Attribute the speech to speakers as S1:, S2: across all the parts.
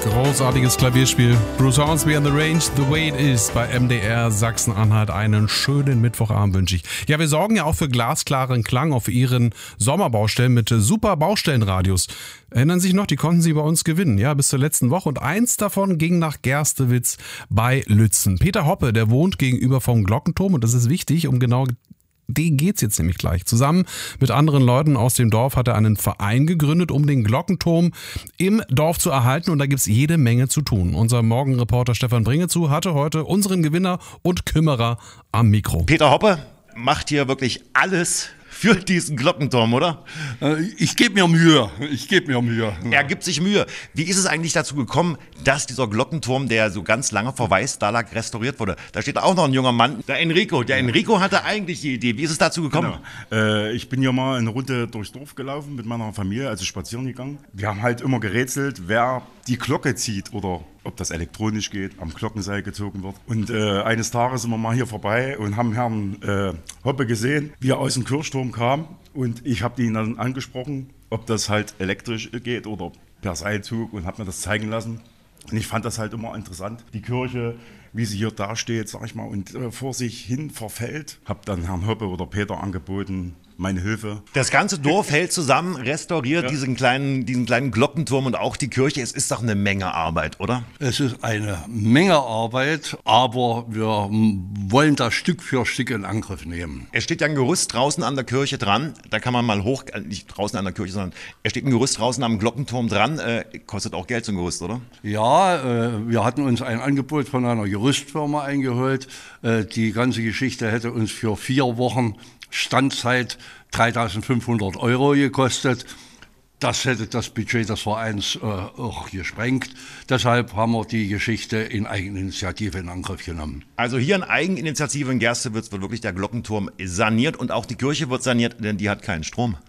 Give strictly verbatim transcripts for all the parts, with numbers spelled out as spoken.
S1: Großartiges Klavierspiel. Bruce Hornsby and the Range, The Way It Is bei M D R Sachsen-Anhalt. Einen schönen Mittwochabend wünsche ich. Ja, wir sorgen ja auch für glasklaren Klang auf Ihren Sommerbaustellen mit super Baustellenradios. Erinnern Sie sich noch, die konnten Sie bei uns gewinnen, ja, bis zur letzten Woche. Und eins davon ging nach Gerstewitz bei Lützen. Peter Hoppe, der wohnt gegenüber vom Glockenturm und das ist wichtig, um genau den geht's jetzt nämlich gleich. Zusammen mit anderen Leuten aus dem Dorf hat er einen Verein gegründet, um den Glockenturm im Dorf zu erhalten. Und da gibt's jede Menge zu tun. Unser Morgenreporter Stefan Bringezu hatte heute unseren Gewinner und Kümmerer am Mikro.
S2: Peter Hoppe macht hier wirklich alles für diesen Glockenturm, oder?
S3: Ich gebe mir Mühe. Ich gebe mir Mühe.
S2: Er gibt sich Mühe. Wie ist es eigentlich dazu gekommen, dass dieser Glockenturm, der so ganz lange vor Weiß da lag, restauriert wurde? Da steht auch noch ein junger Mann, der Enrico. Der Enrico hatte eigentlich die Idee. Wie ist es dazu gekommen?
S3: Genau. Äh, ich bin ja mal eine Runde durchs Dorf gelaufen mit meiner Familie, also spazieren gegangen. Wir haben halt immer gerätselt, wer die Glocke zieht oder ob das elektronisch geht, am Glockenseil gezogen wird. Und äh, eines Tages sind wir mal hier vorbei und haben Herrn äh, Hoppe gesehen, wie er aus dem Kirchturm kam. Und ich habe ihn dann angesprochen, ob das halt elektrisch geht oder per Seilzug und habe mir das zeigen lassen. Und ich fand das halt immer interessant, die Kirche, wie sie hier dasteht, sag ich mal, und äh, vor sich hin verfällt. Habe dann Herrn Hoppe oder Peter angeboten, meine Hilfe.
S2: Das ganze Dorf hält zusammen, restauriert
S3: ja.
S2: diesen kleinen, diesen kleinen Glockenturm und auch die Kirche. Es ist doch eine Menge Arbeit, oder?
S4: Es ist eine Menge Arbeit, aber wir wollen das Stück für Stück in Angriff nehmen.
S2: Es steht ja ein Gerüst draußen an der Kirche dran. Da kann man mal hoch, nicht draußen an der Kirche, sondern es steht ein Gerüst draußen am Glockenturm dran. Äh, kostet auch Geld, so ein Gerüst, oder?
S4: Ja, äh, wir hatten uns ein Angebot von einer Gerüstfirma eingeholt. Äh, die ganze Geschichte hätte uns für vier Wochen Standzeit dreitausendfünfhundert Euro gekostet. Das hätte das Budget des Vereins äh, auch gesprengt. Deshalb haben wir die Geschichte in Eigeninitiative in Angriff genommen.
S2: Also hier in Eigeninitiative in Gerstewitz wird wirklich der Glockenturm saniert und auch die Kirche wird saniert, denn die hat keinen Strom.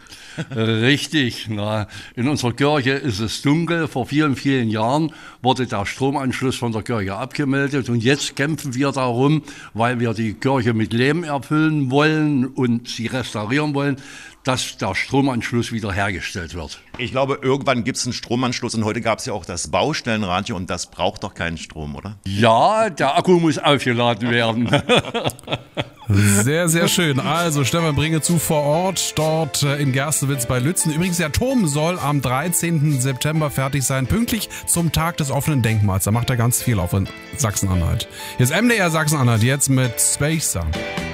S4: Richtig. Na, in unserer Kirche ist es dunkel. Vor vielen, vielen Jahren wurde der Stromanschluss von der Kirche abgemeldet. Und jetzt kämpfen wir darum, weil wir die Kirche mit Leben erfüllen wollen und sie restaurieren wollen, dass der Stromanschluss wieder hergestellt wird.
S2: Ich glaube, irgendwann gibt es einen Stromanschluss und heute gab es ja auch das Baustellenradio und das braucht doch keinen Strom, oder?
S4: Ja, der Akku muss aufgeladen werden.
S1: Sehr, sehr schön. Also Stefan Bringezu vor Ort, dort in Gerstewitz bei Lützen. Übrigens, der Turm soll am dreizehnten September fertig sein, pünktlich zum Tag des offenen Denkmals. Da macht er ganz viel auf in Sachsen-Anhalt. Hier ist M D R Sachsen-Anhalt, jetzt mit Spacer.